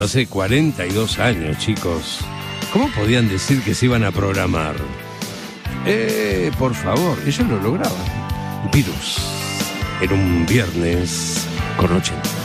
Hace 42 años, chicos. ¿Cómo podían decir que se iban a programar? Por favor, ellos lo lograban. Virus, en un viernes con 80.